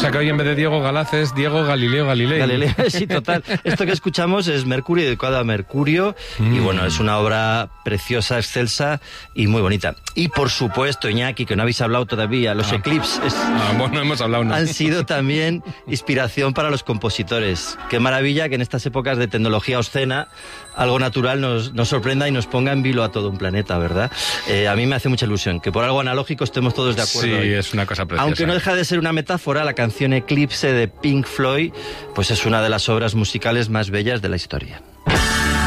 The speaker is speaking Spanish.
sea que hoy en vez de Diego Galaz es Diego Galileo Galilei. Galileo, sí, total. Esto que escuchamos es Mercurio, dedicado a Mercurio, y bueno, es una obra preciosa, excelsa y muy bonita. Y por supuesto, Iñaki, que no habéis hablado todavía, los eclipses bueno, hemos hablado, ¿no? han sido también inspiración para los compositores. Qué maravilla que en estas épocas de tecnología obscena algo natural nos sorprenda y nos ponga en vilo a todo un planeta, ¿verdad? A mí me hace mucha ilusión que por algo analógico estemos todos de acuerdo. Sí, hoy. es una cosa preciosa. Aunque no deja de ser una metáfora, la canción Eclipse de Pink Floyd, pues es una de las obras musicales más bellas de la historia.